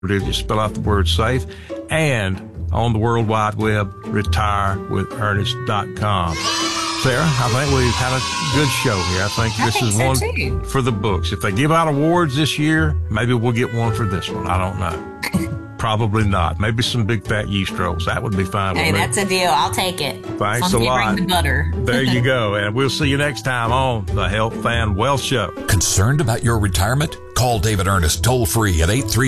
You spell out the word safe, and on the World Wide Web, retirewithernest.com. Sarah, I think we've had a good show here. I think this is one too. For the books. If they give out awards this year, maybe we'll get one for this one. I don't know. Probably not. Maybe some big fat yeast rolls. That would be fine with me. Hey, that's a deal. I'll take it. Thanks a lot. Bring the butter. There you go. And we'll see you next time on the Health and Wealth Show. Concerned about your retirement? Call David Ernest toll-free at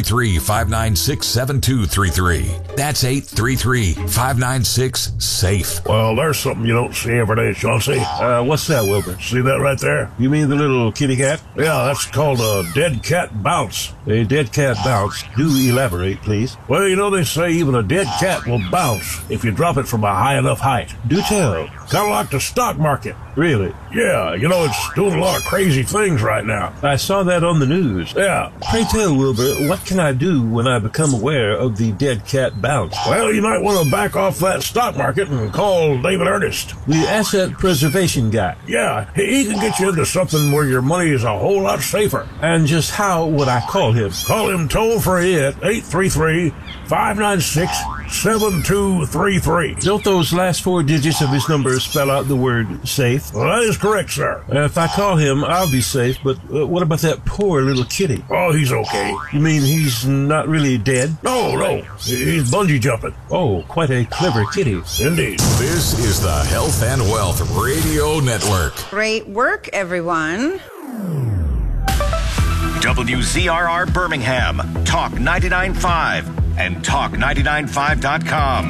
833-596-7233. That's 833-596-SAFE. Well, there's something you don't see every day, Chauncey. What's that, Wilbur? See that right there? You mean the little kitty cat? Yeah, that's called a dead cat bounce. A dead cat bounce. Do elaborate, please. Well, you know, they say even a dead cat will bounce if you drop it from a high enough height. Do tell. Kind of like the stock market. Really? Yeah, you know, it's doing a lot of crazy things right now. I saw that on the news. Yeah. Pray tell, Wilbur, what can I do when I become aware of the dead cat bounce? Well, you might want to back off that stock market and call David Ernest. The asset preservation guy. Yeah, he can get you into something where your money is a whole lot safer. And just how would I call him? Call him toll-free at 833-596-7233. Don't those last 4 digits of his number spell out the word safe? Well, that is correct, sir. If I call him, I'll be safe, but what about that poor little kitty? Oh, he's okay. You mean he's not really dead? No. He's bungee jumping. Oh, quite a clever kitty. Indeed. This is the Health and Wealth Radio Network. Great work, everyone. WZRR Birmingham, Talk 99.5, and Talk995.com.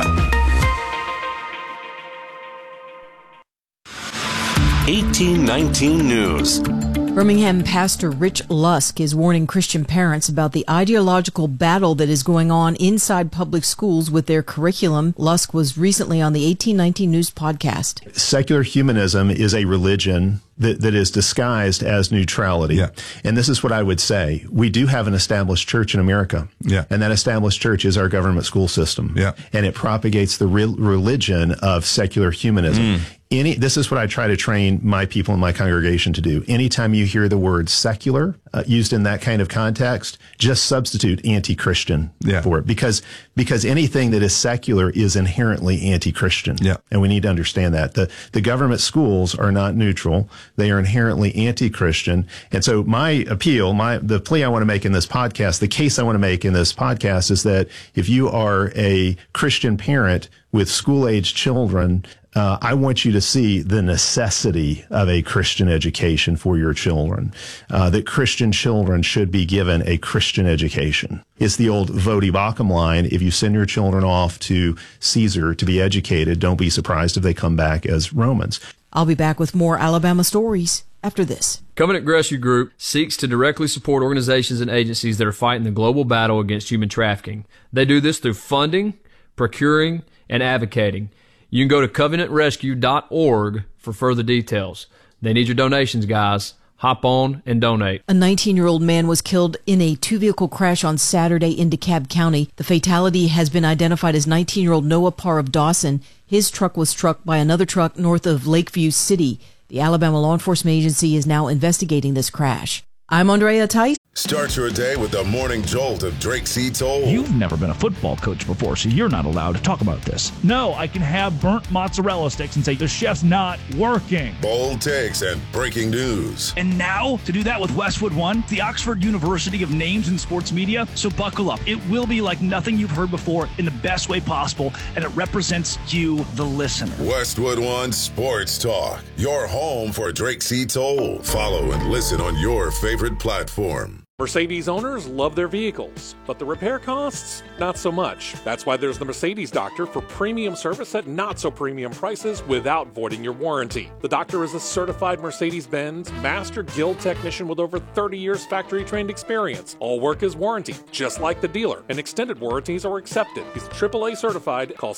1819 News. Birmingham pastor Rich Lusk is warning Christian parents about the ideological battle that is going on inside public schools with their curriculum. Lusk was recently on the 1819 News podcast. Secular humanism is a religion that is disguised as neutrality. Yeah. And this is what I would say. We do have an established church in America. Yeah. And that established church is our government school system. Yeah. And it propagates the religion of secular humanism. This is what I try to train my people in my congregation to do. Anytime you hear the word secular used in that kind of context, just substitute anti-Christian for it. Because anything that is secular is inherently anti-Christian. Yeah. And we need to understand that. The government schools are not neutral. They are inherently anti-Christian. And so my appeal, the plea I want to make in this podcast, the case I want to make in this podcast is that if you are a Christian parent with school-age children, I want you to see the necessity of a Christian education for your children, that Christian children should be given a Christian education. It's the old Vodi Bakum line. If you send your children off to Caesar to be educated, don't be surprised if they come back as Romans. I'll be back with more Alabama stories after this. Covenant Rescue Group seeks to directly support organizations and agencies that are fighting the global battle against human trafficking. They do this through funding, procuring, and advocating. You can go to covenantrescue.org for further details. They need your donations, guys. Hop on and donate. A 19-year-old man was killed in a two-vehicle crash on Saturday in DeKalb County. The fatality has been identified as 19-year-old Noah Parr of Dawson. His truck was struck by another truck north of Lakeview City. The Alabama Law Enforcement Agency is now investigating this crash. I'm Andrea Tice. Start your day with the morning jolt of Drake C. Toll. You've never been a football coach before, so you're not allowed to talk about this. No, I can have burnt mozzarella sticks and say the chef's not working. Bold takes and breaking news. And now, to do that with Westwood One, the Oxford University of Names in Sports Media. So buckle up. It will be like nothing you've heard before in the best way possible, and it represents you, the listener. Westwood One Sports Talk, your home for Drake C. Toll. Follow and listen on your favorite platform. Mercedes owners love their vehicles, but the repair costs, not so much. That's why there's the Mercedes Doctor for premium service at not so premium prices without voiding your warranty. The Doctor is a certified Mercedes-Benz Master Guild technician with over 30 years factory trained experience. All work is warranted, just like the dealer, and extended warranties are accepted. He's AAA certified. Call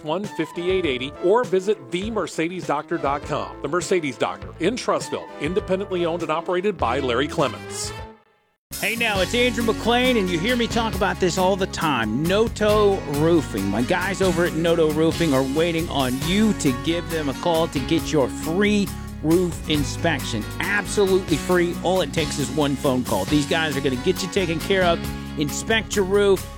661-5880 or visit themercedesdoctor.com. The Mercedes Doctor in Trussville, independently owned and operated by Larry Clements. Hey now, it's Andrew McLean, and you hear me talk about this all the time. Noto Roofing. My guys over at Noto Roofing are waiting on you to give them a call to get your free roof inspection. Absolutely free. All it takes is one phone call. These guys are going to get you taken care of inspect your roof,